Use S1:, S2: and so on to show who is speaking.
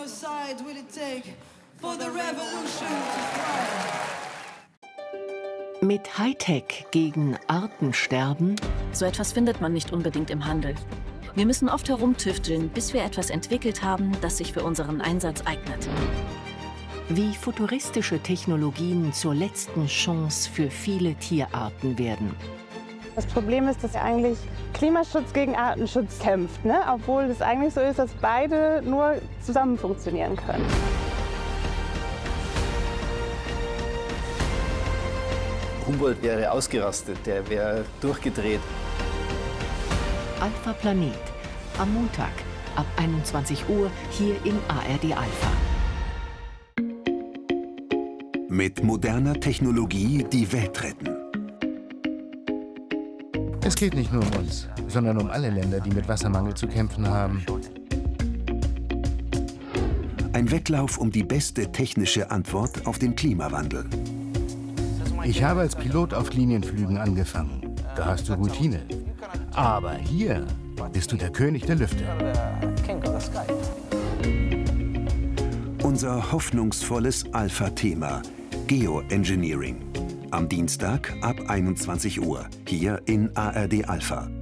S1: side will it take for the revolution to thrive?
S2: Mit Hightech gegen Artensterben?
S3: So etwas findet man nicht unbedingt im Handel. Wir müssen oft herumtüfteln, bis wir etwas entwickelt haben, das sich für unseren Einsatz eignet.
S2: Wie futuristische Technologien zur letzten Chance für viele Tierarten werden.
S4: Das Problem ist, dass eigentlich Klimaschutz gegen Artenschutz kämpft, ne? Obwohl es eigentlich so ist, dass beide nur zusammen funktionieren können.
S5: Humboldt wäre ausgerastet, der wäre durchgedreht.
S2: Alpha Planet, am Montag ab 21 Uhr hier in ARD Alpha.
S6: Mit moderner Technologie die Welt retten.
S7: Es geht nicht nur um uns, sondern um alle Länder, die mit Wassermangel zu kämpfen haben.
S6: Ein Wettlauf um die beste technische Antwort auf den Klimawandel.
S7: Ich habe als Pilot auf Linienflügen angefangen. Da hast du Routine. Aber hier bist du der König der Lüfte.
S6: Unser hoffnungsvolles Alpha-Thema: Geoengineering. Am Dienstag ab 21 Uhr hier in ARD Alpha.